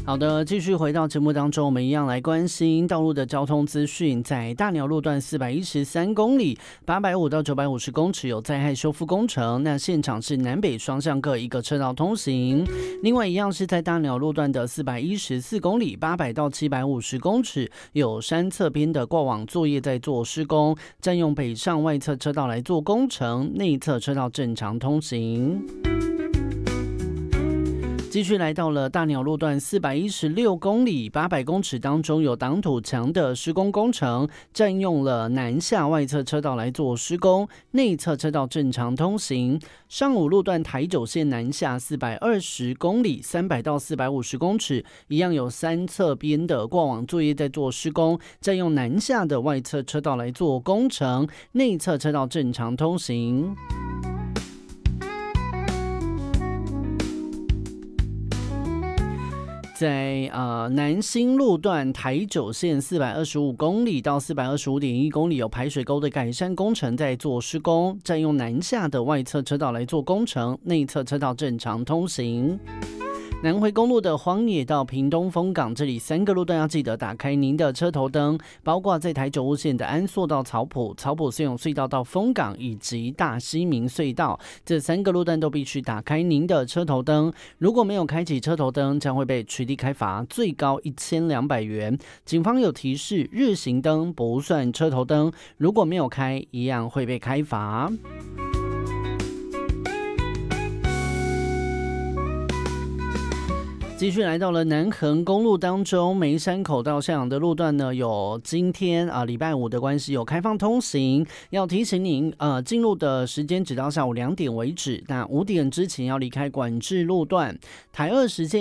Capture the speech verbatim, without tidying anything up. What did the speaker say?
好的，继续回到节目当中，我们一样来关心道路的交通资讯。在大鸟路段四百一十三公里，八百五到九百五十公尺有灾害修复工程，那现场是南北双向各一个车道通行。另外一样是在大鸟路段的四百一十四公里，八百到七百五十公尺有山侧边的挂网作业在做施工，占用北上外侧车道来做工程，内侧车道正常通行。继续来到了大鸟路段四百一十六公里，八百公尺当中有挡土墙的施工工程，占用了南下外侧车道来做施工，内侧车道正常通行。上武路段台九线南下四百二十公里，三百到四百五十公尺，一样有三侧边的挂网作业在做施工，占用南下的外侧车道来做工程，内侧车道正常通行。在呃南新路段台九线四百二十五公里到四百二十五点一公里有排水沟的改善工程在做施工，占用南下的外侧车道来做工程，内侧车道正常通行。南回公路的荒野到屏东丰港，这里三个路段要记得打开您的车头灯，包括在台九路线的安朔到草埔、草埔森永隧道到丰港以及大溪明隧道，这三个路段都必须打开您的车头灯。如果没有开启车头灯，将会被取缔开罚，最高一千两百元。警方有提示，日行灯不算车头灯，如果没有开，一样会被开罚。继续来到了南横公路当中，梅山口到向阳的路段呢，有今天啊礼拜五的关系有开放通行，要提醒您呃进入的时间只到下午两点为止，那五点之前要离开管制路段。台二十线